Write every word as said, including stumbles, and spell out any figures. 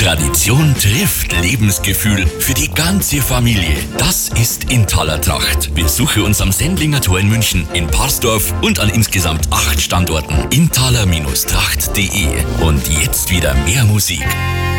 Tradition trifft Lebensgefühl für die ganze Familie. Das ist Intaler Tracht. Besuche uns am Sendlinger Tor in München, in Parsdorf und an insgesamt acht Standorten. intaler Tracht punkt de. Und jetzt wieder mehr Musik.